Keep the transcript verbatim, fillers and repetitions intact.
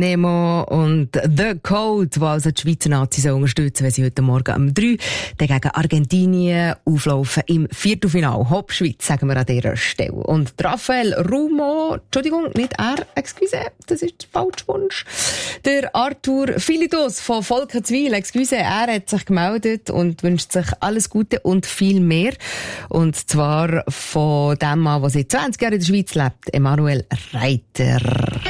Nemo und The Code, die also die Schweizer Nazis unterstützen, wenn sie heute Morgen um drei gegen Argentinien auflaufen im Viertelfinale. Hopp Schweiz, sagen wir an dieser Stelle. Und Raphael Rumo, Entschuldigung, nicht er, excuse, das ist der falsche Wunsch. Der Arthur Philidos von Volkenswil, excuse, er hat sich gemeldet und wünscht sich alles Gute und viel mehr. Und zwar von dem Mann, der seit zwanzig Jahren in der Schweiz lebt, Emanuel Reiter.